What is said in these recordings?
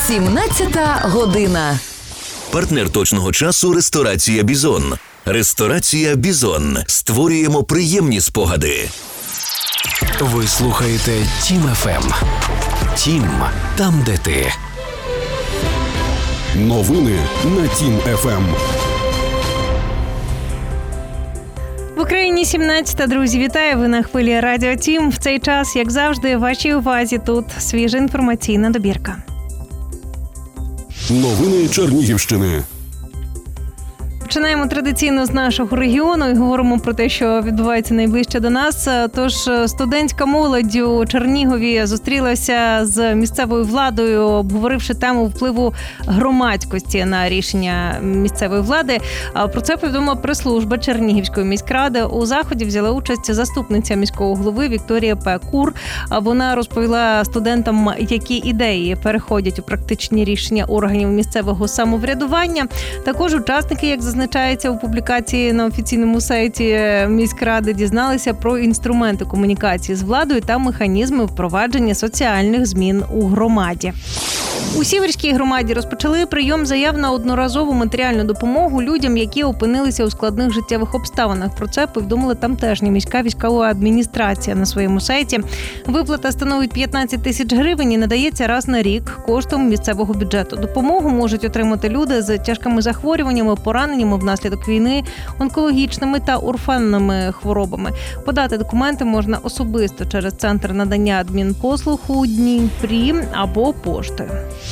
17 година. Партнер точного часу – ресторація «Бізон». Ресторація «Бізон». Створюємо приємні спогади. Ви слухаєте Тім ФМ. Тім – там, де ти. Новини на Тім ФМ. В Україні 17-та, друзі, вітаю! Ви на хвилі Радіо Тім. В цей час, як завжди, вашій увазі тут свіжа інформаційна добірка. Новини Чернігівщини. Починаємо традиційно з нашого регіону і говоримо про те, що відбувається найближче до нас. Тож студентська молодь у Чернігові зустрілася з місцевою владою, обговоривши тему впливу громадськості на рішення місцевої влади. Про це повідомила прес-служба Чернігівської міськради. У заході взяла участь заступниця міського голови Вікторія П. Кур. Вона розповіла студентам, які ідеї переходять у практичні рішення органів місцевого самоврядування. Також учасники, як зазначається у публікації на офіційному сайті міськради, дізналися про інструменти комунікації з владою та механізми впровадження соціальних змін у громаді. У Сіверській громаді розпочали прийом заяв на одноразову матеріальну допомогу людям, які опинилися у складних життєвих обставинах. Про це повідомила тамтешня міська військова адміністрація на своєму сайті. Виплата становить 15 тисяч гривень і надається раз на рік коштом місцевого бюджету. Допомогу можуть отримати люди з тяжкими захворюваннями, пораненнями внаслідок війни, онкологічними та орфанними хворобами. Подати документи можна особисто через центр надання адмінпослуг у Дніпрі або поштою.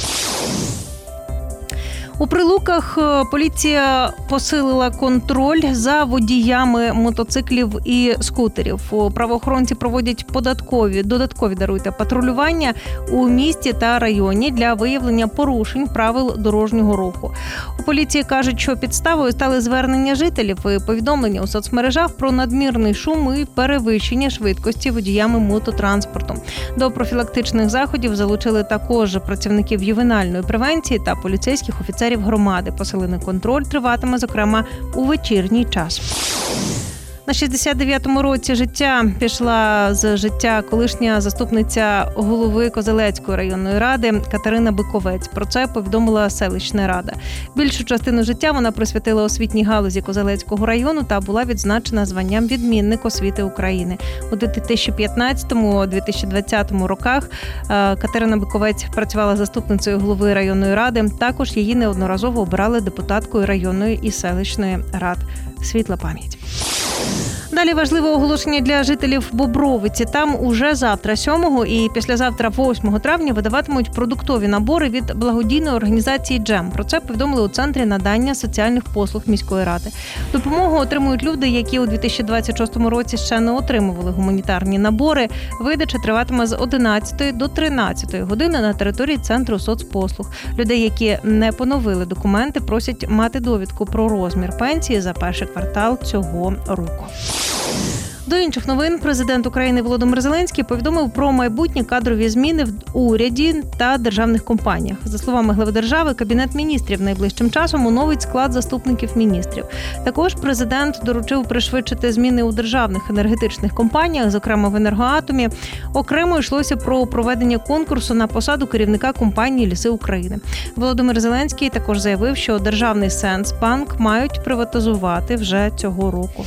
У Прилуках поліція посилила контроль за водіями мотоциклів і скутерів. Правоохоронці проводять додаткові патрулювання у місті та районі для виявлення порушень правил дорожнього руху. У поліції кажуть, що підставою стали звернення жителів і повідомлення у соцмережах про надмірний шум і перевищення швидкості водіями мототранспорту. До профілактичних заходів залучили також працівників ювенальної превенції та поліцейських офіцерів громади. Посилений контроль триватиме, зокрема, у вечірній час. На 69-му році життя пішла з життя колишня заступниця голови Козелецької районної ради Катерина Биковець. Про це повідомила селищна рада. Більшу частину життя вона присвятила освітній галузі Козелецького району та була відзначена званням «Відмінник освіти України». У 2015-2020 роках Катерина Биковець працювала заступницею голови районної ради. Також її неодноразово обирали депутаткою районної і селищної рад. Світла пам'ять. Далі важливе оголошення для жителів Бобровиці. Там уже завтра, 7 і післязавтра, 8 травня, видаватимуть продуктові набори від благодійної організації «Джем». Про це повідомили у Центрі надання соціальних послуг міської ради. Допомогу отримують люди, які у 2026 році ще не отримували гуманітарні набори. Видача триватиме з 11 до 13 години на території Центру соцпослуг. Людей, які не поновили документи, просять мати довідку про розмір пенсії за перший квартал цього року. До інших новин президент України Володимир Зеленський повідомив про майбутні кадрові зміни в уряді та державних компаніях. За словами глави держави, Кабінет міністрів найближчим часом оновить склад заступників міністрів. Також президент доручив пришвидшити зміни у державних енергетичних компаніях, зокрема в «Енергоатомі». Окремо йшлося про проведення конкурсу на посаду керівника компанії «Ліси України». Володимир Зеленський також заявив, що державний Сенсбанк мають приватизувати вже цього року.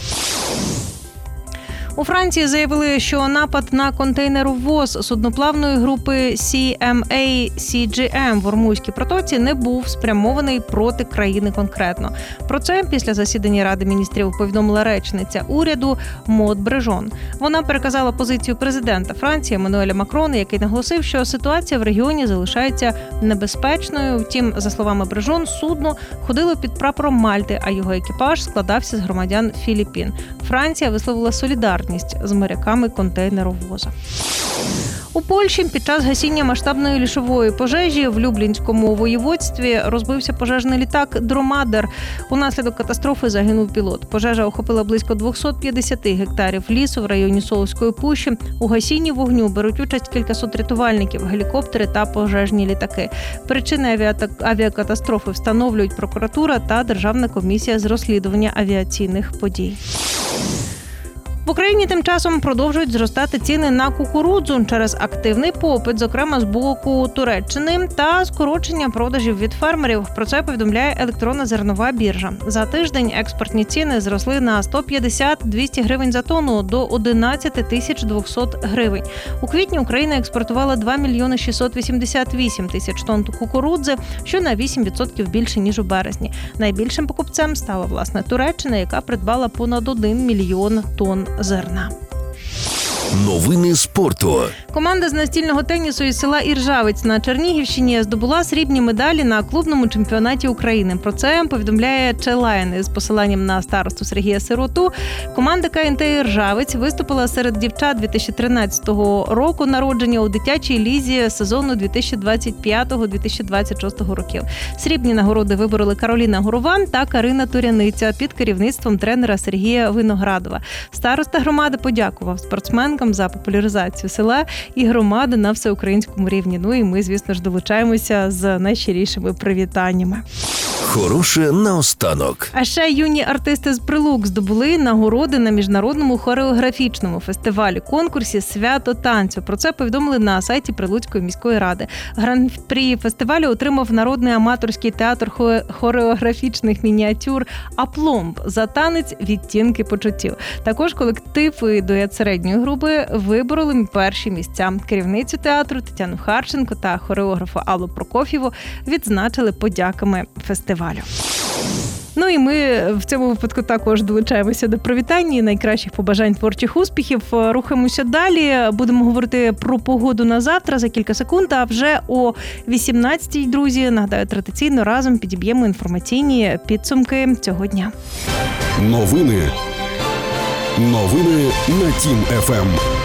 У Франції заявили, що напад на контейнеровоз судноплавної групи CMA-CGM в Ормузькій протоці не був спрямований проти країни конкретно. Про це після засідання Ради міністрів повідомила речниця уряду Мод Брежон. Вона переказала позицію президента Франції Еммануеля Макрона, який наголосив, що ситуація в регіоні залишається небезпечною. Втім, за словами Брежон, судно ходило під прапором Мальти, а його екіпаж складався з громадян Філіппін. Франція висловила солідарність з моряками контейнеровоза. У Польщі під час гасіння масштабної лісової пожежі в Люблінському воєводстві розбився пожежний літак «Дромадер». Унаслідок катастрофи загинув пілот. Пожежа охопила близько 250 гектарів лісу в районі Соловської пущі. У гасінні вогню беруть участь кількасот рятувальників, гелікоптери та пожежні літаки. Причини авіакатастрофи встановлюють прокуратура та Державна комісія з розслідування авіаційних подій. В Україні тим часом продовжують зростати ціни на кукурудзу через активний попит, зокрема з боку Туреччини, та скорочення продажів від фермерів. Про це повідомляє електронна зернова біржа. За тиждень експортні ціни зросли на 150-200 гривень за тонну до 11 200 гривень. У квітні Україна експортувала 2 мільйони 688 тисяч тонн кукурудзи, що на 8% більше, ніж у березні. Найбільшим покупцем стала, власне, Туреччина, яка придбала понад 1 мільйон тонн зерна. Новини спорту. Команда з настільного тенісу із села Іржавець на Чернігівщині здобула срібні медалі на клубному чемпіонаті України. Про це повідомляє Челайн із посиланням на старосту Сергія Сироту. Команда КНТ «Іржавець» виступила серед дівчат 2013 року народження у дитячій лізі сезону 2025-2026 років. Срібні нагороди вибороли Кароліна Горован та Карина Туряниця під керівництвом тренера Сергія Виноградова. Староста громади подякував спортсменкам за популяризацію села і громади на всеукраїнському рівні. Ну і ми, звісно ж, долучаємося з найщирішими привітаннями. Хороше наостанок. А ще юні артисти з Прилук здобули нагороди на міжнародному хореографічному фестивалі-конкурсі «Свято танцю». Про це повідомили на сайті Прилуцької міської ради. Гран-прі фестивалю отримав народний аматорський театр хореографічних мініатюр «Апломб» за танець «Відтінки почуттів». Також колектив і дует середньої групи вибороли перші місця. Керівницю театру Тетяну Харченко та хореографа Аллу Прокоф'єву відзначили подяками фестивалю. Ну і ми в цьому випадку також долучаємося до привітань і найкращих побажань творчих успіхів. Рухаємося далі. Будемо говорити про погоду на завтра за кілька секунд, а вже о 18-й, друзі, нагадаю, традиційно разом підіб'ємо інформаційні підсумки цього дня. Новини на Тім ФМ.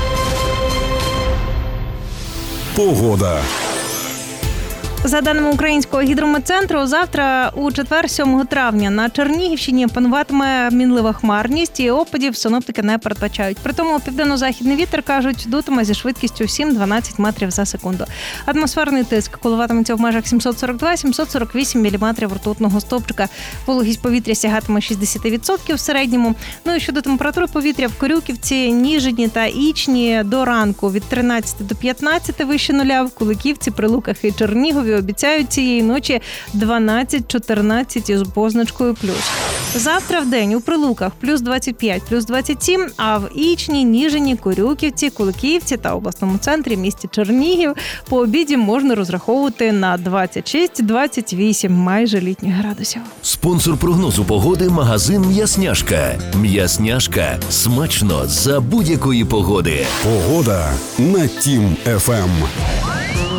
Погода. За даними Українського гідрометцентру, завтра у четвер, 7 травня, на Чернігівщині пануватиме мінлива хмарність і опадів синоптики не передбачають. При тому південно-західний вітер, кажуть, дутиме зі швидкістю 7-12 метрів за секунду. Атмосферний тиск коливатиметься в межах 742-748 міліметрів ртутного стовпчика. Вологість повітря сягатиме 60% в середньому. Ну і щодо температури повітря, в Корюківці, Ніжині та Ічні до ранку від 13 до 15 вище нуля, в Куликівці, Прилуках і Чернігові обіцяють цієї ночі 12-14 із позначкою плюс. Завтра в день у Прилуках плюс 25, плюс 27, а в Ічні, Ніжині, Корюківці, Куликівці та обласному центрі місті Чернігів по обіді можна розраховувати на 26-28 майже літніх градусів. Спонсор прогнозу погоди – магазин «М'ясняшка». «М'ясняшка» – смачно за будь-якої погоди. Погода на Тім ФМ.